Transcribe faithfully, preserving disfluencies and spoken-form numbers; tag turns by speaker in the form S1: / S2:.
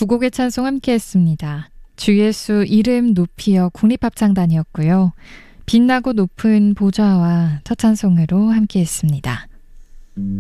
S1: 두 곡의 찬송 함께했습니다. 주예수 이름 높이어 국립합창단이었고요. 빛나고 높은 보좌와 첫 찬송으로 함께했습니다.